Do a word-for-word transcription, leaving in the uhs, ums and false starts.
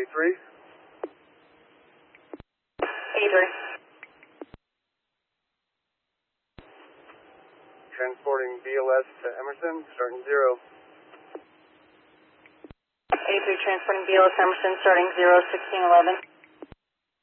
eighty-three. eighty-three. Transporting B L S to Emerson, starting zero. eighty-three transporting B L S Emerson, starting zero, sixteen eleven.